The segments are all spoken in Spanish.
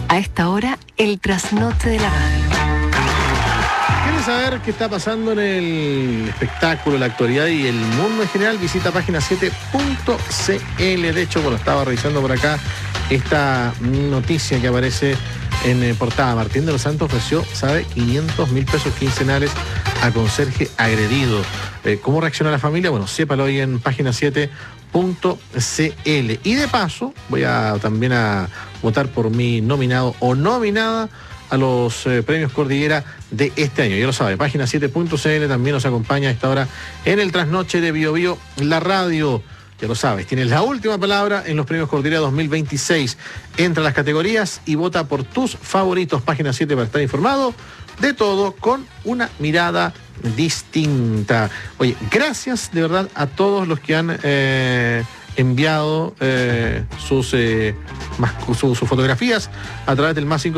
A esta hora, el trasnoche de la radio. ¿Quieres saber qué está pasando en el espectáculo, la actualidad y el mundo en general? Visita página 7.cl. De hecho, bueno, estaba revisando por acá esta noticia que aparece en portada. Martín de los Santos ofreció, ¿sabe?, 500.000 pesos quincenales a conserje agredido. ¿Cómo reacciona la familia? Bueno, sépalo hoy en página 7.cl. Y de paso, voy a también a votar por mi nominado o nominada a los premios Cordillera de este año. Ya lo sabe, página 7.cl también nos acompaña a esta hora en el trasnoche de Bio Bio, la radio. Ya lo sabes, tienes la última palabra en los premios Cordillera 2026. Entra a las categorías y vota por tus favoritos. Página 7 para estar informado de todo con una mirada distinta. Oye, gracias de verdad a todos los que han enviado sus fotografías a través del más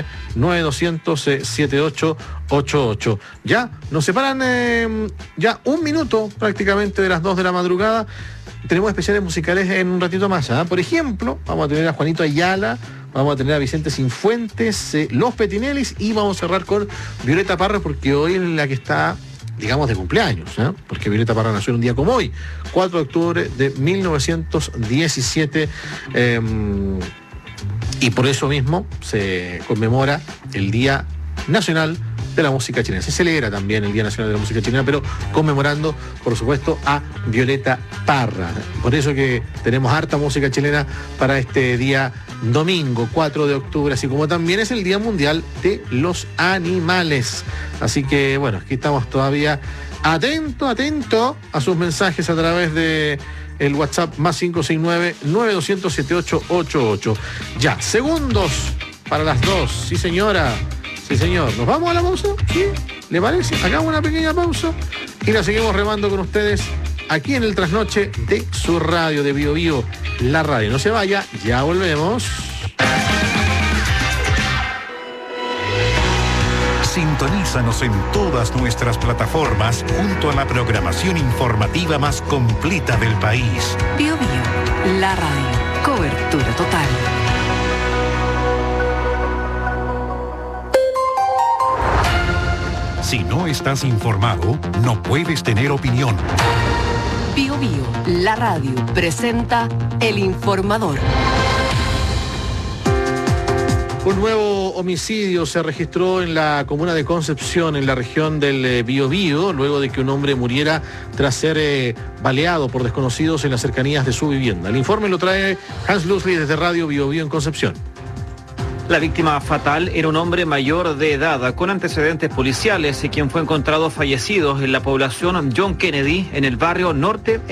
569-9200-7888. Ya nos separan ya un minuto prácticamente de las 2 de la madrugada. Tenemos especiales musicales en un ratito más, ¿eh? Por ejemplo, vamos a tener a Juanito Ayala, vamos a tener a Vicente Sinfuentes, Los Petinellis, y vamos a cerrar con Violeta Parra, porque hoy es la que está, digamos, de cumpleaños, ¿eh? Porque Violeta Parra nació en un día como hoy, 4 de octubre de 1917, y por eso mismo se conmemora el Día Nacional de la Música Chilena. Se celebra también el Día Nacional de la Música Chilena, pero conmemorando, por supuesto, a Violeta Parra. Por eso que tenemos harta música chilena para este día domingo, 4 de octubre, así como también es el Día Mundial de los Animales. Así que, bueno, aquí estamos todavía atento a sus mensajes a través de el WhatsApp más 569-9200-7888. Ya, segundos para las 2. Sí, señora. Sí, señor. ¿Nos vamos a la pausa? ¿Sí? ¿Le parece? Hagamos una pequeña pausa y la seguimos remando con ustedes aquí en el trasnoche de su radio, de Bio Bio, la radio. No se vaya, ya volvemos. Sintonízanos en todas nuestras plataformas junto a la programación informativa más completa del país. Bio Bio, la radio. Cobertura total. Si no estás informado, no puedes tener opinión. Bio Bio, la radio, presenta El Informador. Un nuevo homicidio se registró en la comuna de Concepción, en la región del Biobío, luego de que un hombre muriera tras ser baleado por desconocidos en las cercanías de su vivienda. El informe lo trae Hans Lusli desde Radio Biobío en Concepción. La víctima fatal era un hombre mayor de edad con antecedentes policiales, quien fue encontrado fallecido en la población John Kennedy, en el barrio norte